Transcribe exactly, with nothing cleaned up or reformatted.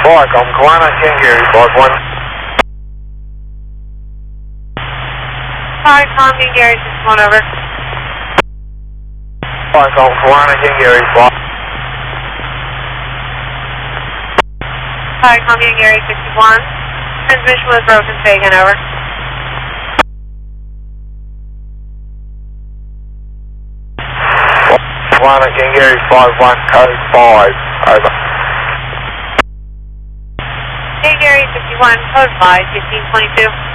Viacom, Kiwana, Kangaroo, five one. Viacom, Kangaroo, six one, over. Viacom, Kiwana, Kangaroo, five. Viacom, Kangaroo, sixty-one. Transmission was broken, taken, over. Kiwana, Kangaroo, five one, code five, over. Kangaroo, sixty-one, code five, fifteen twenty-two.